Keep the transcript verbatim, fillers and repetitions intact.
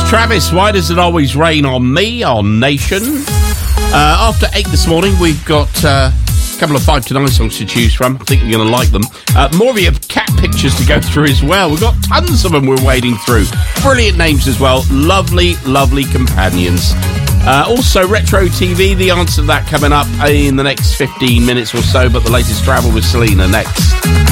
Travis, why does it always rain on me, on Nation? Uh, after eight this morning, we've got uh, a couple of five to nine songs to choose from. I think you're going to like them. Uh, more of your cat pictures to go through as well. We've got tons of them we're wading through. Brilliant names as well. Lovely, lovely companions. Uh, also, Retro T V, the answer to that coming up in the next fifteen minutes or so, but the latest travel with Selena next.